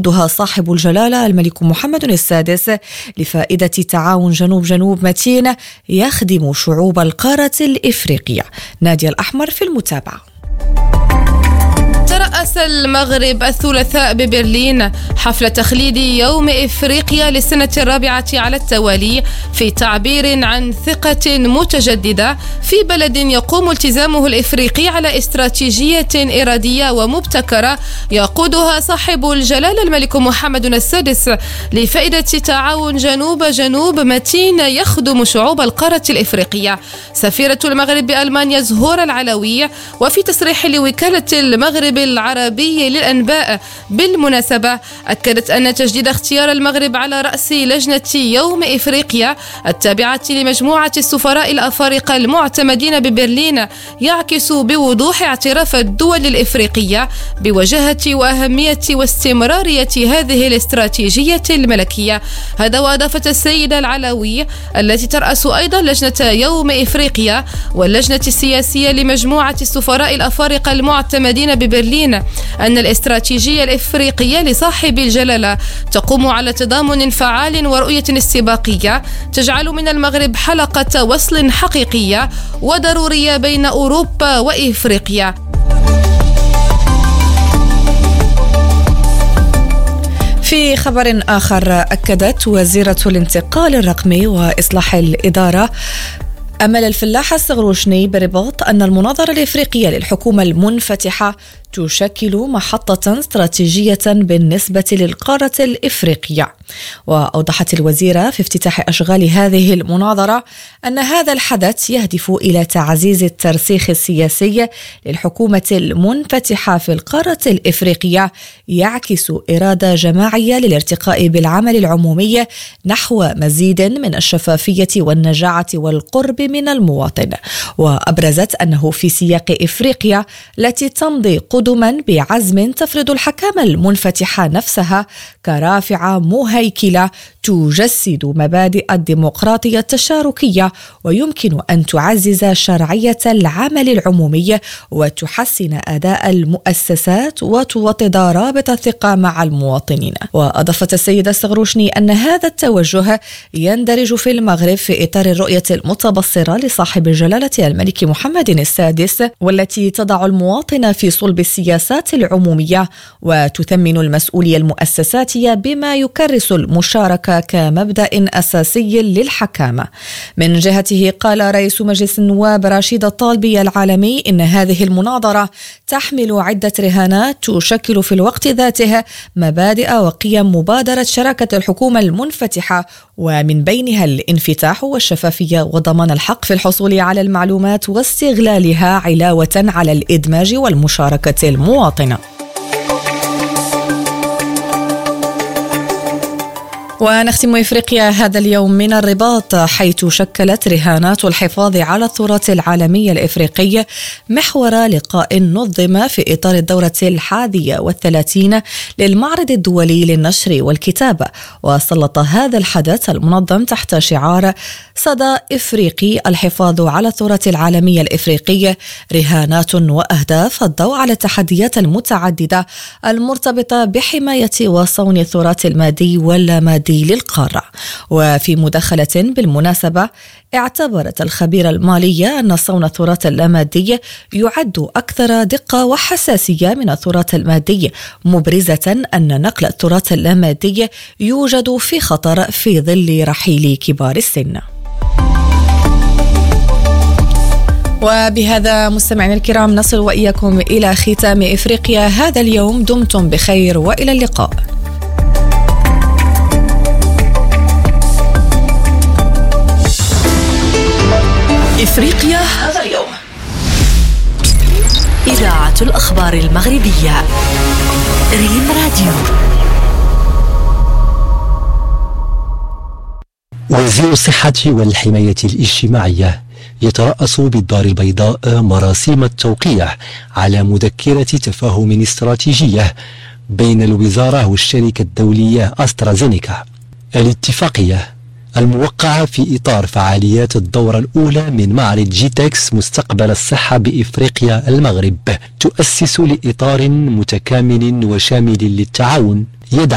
يعقدها صاحب الجلالة الملك محمد السادس لفائدة تعاون جنوب متين يخدم شعوب القارة الإفريقية. نادية الأحمر في المتابعة. ترأس المغرب الثلاثاء ببرلين حفل تخليد يوم إفريقيا للسنة الرابعة على التوالي في تعبير عن ثقة متجددة في بلد يقوم التزامه الإفريقي على استراتيجية إرادية ومبتكرة يقودها صاحب الجلالة الملك محمد السادس لفائدة تعاون جنوب متين يخدم شعوب القارة الإفريقية. سفيرة المغرب بألمانيا زهور العلوي وفي تصريح لوكالة المغرب العربي للأنباء بالمناسبة أكدت أن تجديد اختيار المغرب على رأس لجنة يوم إفريقيا التابعة لمجموعة السفراء الأفارقة المعتمدين ببرلين يعكس بوضوح اعتراف الدول الإفريقية بوجاهة وأهمية واستمرارية هذه الاستراتيجية الملكية. هذا وأضافت السيدة العلوي التي ترأس أيضا لجنة يوم إفريقيا واللجنة السياسية لمجموعة السفراء الأفارقة المعتمدين ببرلين أن الاستراتيجية الإفريقية لصاحب الجلالة تقوم على تضامن فعال ورؤية استباقية تجعل من المغرب حلقة وصل حقيقية وضرورية بين أوروبا وإفريقيا. في خبر آخر، أكدت وزيرة الانتقال الرقمي وإصلاح الإدارة أمل الفلاح السغروشني برباط أن المناظرة الإفريقية للحكومة المنفتحة تشكل محطة استراتيجية بالنسبة للقارة الإفريقية. وأوضحت الوزيرة في افتتاح أشغال هذه المناظرة أن هذا الحدث يهدف إلى تعزيز الترسيخ السياسي للحكومة المنفتحة في القارة الإفريقية، يعكس إرادة جماعية للارتقاء بالعمل العمومي نحو مزيد من الشفافية والنجاعة والقرب من المواطن. وأبرزت أنه في سياق إفريقيا التي تمضي قدما بعزم تفرض الحكامة المنفتحة نفسها كرافعة مهيكلة تجسد مبادئ الديمقراطية التشاركية، ويمكن أن تعزز شرعية العمل العمومي وتحسن أداء المؤسسات وتوطد رابط الثقة مع المواطنين. وأضافت السيدة السغروشني أن هذا التوجه يندرج في المغرب في إطار الرؤية المتبصرة لصاحب الجلالة الملك محمد السادس، والتي تضع المواطن في صلب السياسات العمومية وتثمن المسؤولية المؤسساتية بما يكرس المشاركة كمبدأ أساسي للحكامة. من جهته قال رئيس مجلس النواب رشيد الطالبي العالمي إن هذه المناظرة تحمل عدة رهانات تشكل في الوقت ذاته مبادئ وقيم مبادرة شراكة الحكومة المنفتحة، ومن بينها الانفتاح والشفافية وضمان الحق في الحصول على المعلومات واستغلالها علاوة على الإدماج والمشاركة المواطنة. ونختم إفريقيا هذا اليوم من الرباط، حيث شكلت رهانات الحفاظ على التراث العالمي الإفريقي محور لقاء نظم في إطار الدورة 31 للمعرض الدولي للنشر والكتابة. وسلط هذا الحدث المنظم تحت شعار صدى إفريقي الحفاظ على التراث العالمي الإفريقي رهانات وأهداف الضوء على التحديات المتعددة المرتبطة بحماية وصون التراث المادي واللامادي للقارة. وفي مداخلة بالمناسبة اعتبرت الخبيرة المالية أن صون التراث اللامادي يعد أكثر دقة وحساسية من التراث المادي، مبرزة أن نقل التراث اللامادي يوجد في خطر في ظل رحيل كبار السن. وبهذا مستمعينا الكرام نصل وإياكم إلى ختام إفريقيا هذا اليوم. دمتم بخير وإلى اللقاء. إفريقيا هذا اليوم. إذاعة الأخبار المغربية ريم راديو. وزير الصحة والحماية الاجتماعية يترأس بالدار البيضاء مراسيم التوقيع على مذكرة تفاهم استراتيجية بين الوزارة والشركة الدولية أسترازينيكا. الاتفاقية الموقعة في إطار فعاليات الدورة الأولى من معرض جيتكس مستقبل الصحة بإفريقيا المغرب تؤسس لإطار متكامل وشامل للتعاون يدعم